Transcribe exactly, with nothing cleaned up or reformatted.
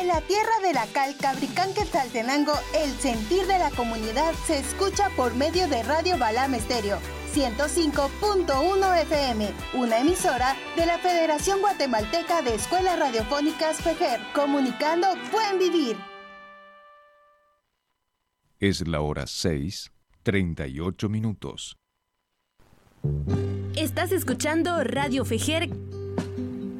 En la tierra de la cal, Cabricán, Quetzaltenango, el sentir de la comunidad se escucha por medio de Radio Balam Estéreo, ciento cinco punto uno F M, una emisora de la Federación Guatemalteca de Escuelas Radiofónicas FEGER, comunicando Buen Vivir. Es la hora seis, treinta y ocho minutos. Estás escuchando Radio FEGER